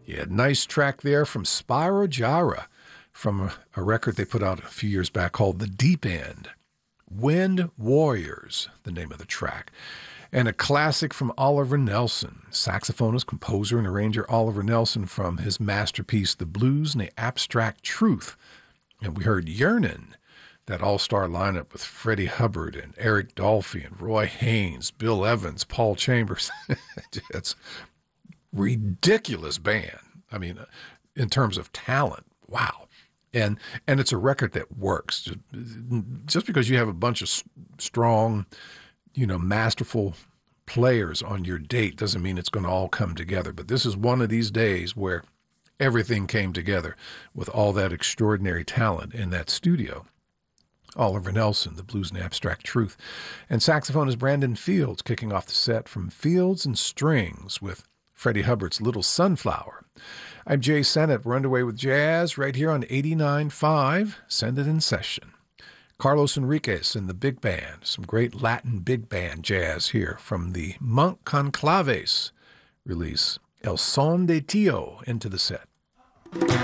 Yeah, nice track there from Spyro Gyra from a record they put out a few years back called The Deep End. Wind Warriors, the name of the track. And a classic from Oliver Nelson, saxophonist, composer, and arranger Oliver Nelson from his masterpiece, The Blues and the Abstract Truth. And we heard Yearnin', that all-star lineup with Freddie Hubbard and Eric Dolphy and Roy Haynes, Bill Evans, Paul Chambers. It's ridiculous band. I mean, in terms of talent, wow. And it's a record that works. Just because you have a bunch of strong, masterful players on your date doesn't mean it's going to all come together. But this is one of these days where everything came together with all that extraordinary talent in that studio. Oliver Nelson, The Blues and Abstract Truth. And saxophonist Brandon Fields kicking off the set from Fields and Strings with Freddie Hubbard's Little Sunflower. I'm Jay Sennett. We're underway with jazz right here on 89.5. Send it in session. Carlos Enriquez and the big band. Some great Latin big band jazz here from the Monk Conclaves release. El Son de Tio into the set.